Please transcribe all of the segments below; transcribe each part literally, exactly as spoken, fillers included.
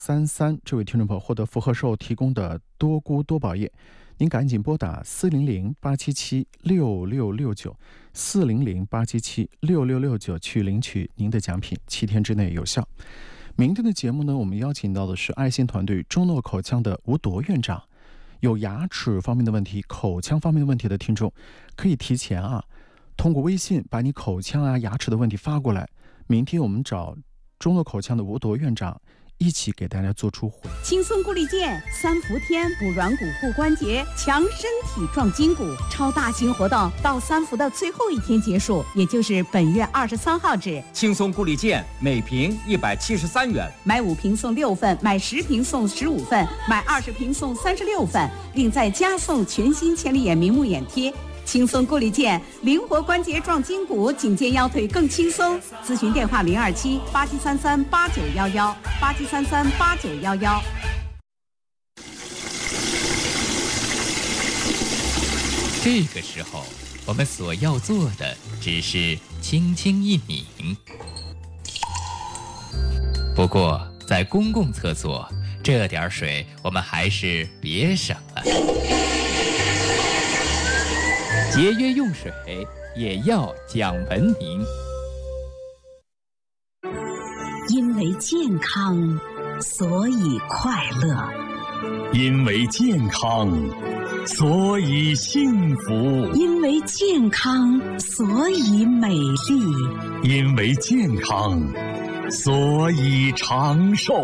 三三这位听众朋友获得福和寿提供的多菇多宝叶，您赶紧拨打四零零八七七六六六九四零零八七七六六六九去领取您的奖品，七天之内有效。明天的节目呢，我们邀请到的是爱心团队中诺口腔的吴铎院长。有牙齿方面的问题、口腔方面的问题的听众，可以提前啊，通过微信把你口腔啊、牙齿的问题发过来。明天我们找中诺口腔的吴铎院长一起给大家做出回。 轻松固力健三伏天补软骨护关节，强身体壮筋骨，超大型活动到三伏的最后一天结束，也就是本月二十三号止。 轻松固力健每瓶一百七十三元， 买五瓶送六份，买十瓶送十五份，买二十瓶送三十六份，另再加送全新千里眼明目眼贴。轻松固力健，灵活关节壮筋骨，颈肩腰腿更轻松。咨询电话零二七八七三三八九幺幺八七三三八九幺幺。 这个时候，我们所要做的只是轻轻一抿。不过，在公共厕所，这点水我们还是别省了。节约用水也要讲文明。 因为健康，所以快乐； 因为健康，所以幸福； 因为健康，所以美丽； 因为健康，所以长寿。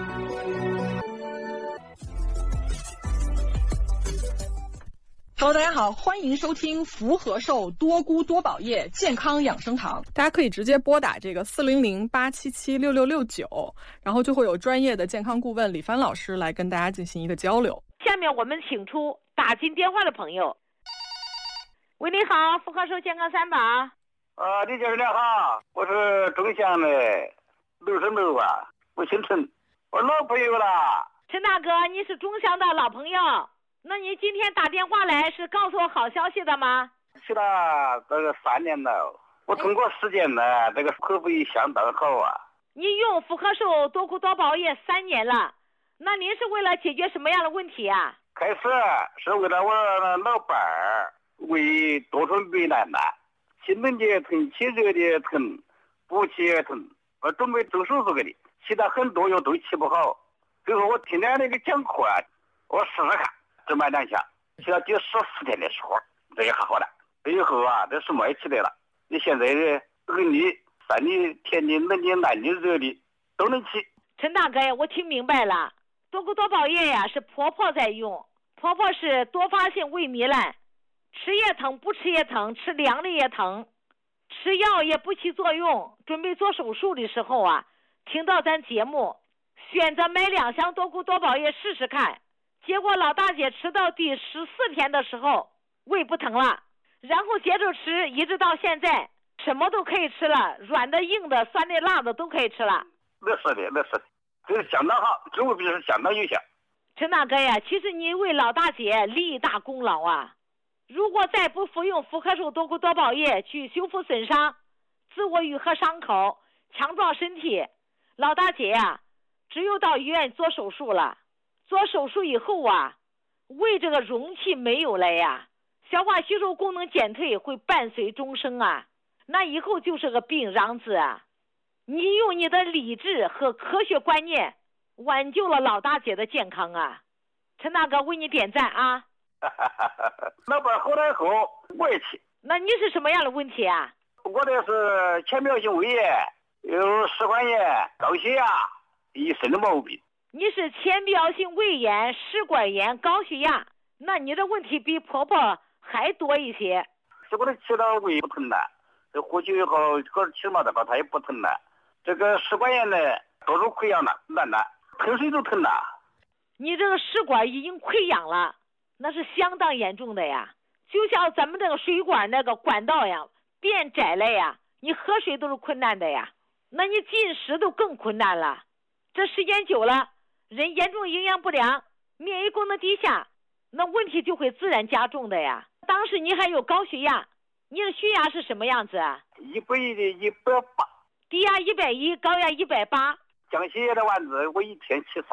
Hello， 大家好，欢迎收听福和寿多菇多宝叶健康养生堂。 大家可以直接拨打这个四零零八七七六六六九，然后就会有专业的健康顾问李帆老师来跟大家进行一个交流。 下面我们请出打进电话的朋友。喂，你好，福和寿健康三宝。 啊，李教授你好，我是中乡的六十六啊，我姓陈，我老朋友了。 陈大哥，你是中乡的老朋友。那你今天打电话来是告诉我好消息的吗？ 去了这个三年了，我通过实践呢，这个口碑相当好啊。 你用福和寿多菇多宝叶三年了，那您是为了解决什么样的问题啊？ 开始是为了我老伴儿胃多处为难呐，心疼的疼，气热的疼，补气也疼，我准备做手术给你，其他很多药都起不好。最后我听了那个讲课啊，我试试看。这么两下，起到第十四天的时候，这也好好了。这以后啊，这什么也起来了。你现在的冷的、酸的、甜的、冷的、烂的、热的都能起。 陈大哥呀，我听明白了。多菇多宝叶呀，是婆婆在用。婆婆是多发性胃糜烂，吃也疼，不吃也疼，吃凉的也疼，吃药也不起作用。准备做手术的时候啊，听到咱节目，选择买两箱多菇多宝叶试试看。结果老大姐吃到第十四天的时候胃不疼了，然后接着吃一直到现在，什么都可以吃了，软的硬的酸的辣的都可以吃了。 那是的，那是的，这是相当好，这我比是相当有效。 陈大哥呀，其实你为老大姐立大功劳啊！如果再不服用福和寿多菇多宝叶去修复损伤、自我愈合伤口、强壮身体，老大姐呀，只有到医院做手术了。做手术以后啊，胃这个容器没有了呀，消化吸收功能减退会伴随终生啊，那以后就是个病瓤子啊。你用你的理智和科学观念挽救了老大姐的健康啊，陈大哥为你点赞啊。 老伴后来后我也去。 那你是什么样的问题啊？ 我的是浅表性胃炎，有食管炎、高血压、一身的毛病。 你是浅表性胃炎、食管炎、高血压，那你的问题比婆婆还多一些。 是我的吃到胃不疼了，这呼吸以后可是起码的话它也不疼了。这个食管炎呢，多处溃疡了，烂了，喷水都疼了。 你这个食管已经溃疡了，那是相当严重的呀，就像咱们这个水管那个管道呀变窄了呀，你喝水都是困难的呀，那你进食都更困难了。这时间久了，人严重营养不良，免疫功能低下，那问题就会自然加重的呀。当时你还有高血压，你的血压是什么样子啊？ 一百一一百八， 低压一百一，高压一百八。 降血压的丸子我一天吃三